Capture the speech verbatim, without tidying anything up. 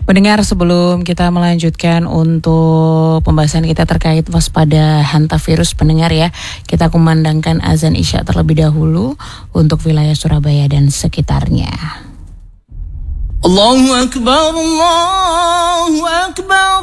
Pendengar, sebelum kita melanjutkan untuk pembahasan kita terkait waspada hantavirus, pendengar ya, kita kumandangkan azan Isya terlebih dahulu untuk wilayah Surabaya dan sekitarnya. Allahu Akbar, Allahu Akbar.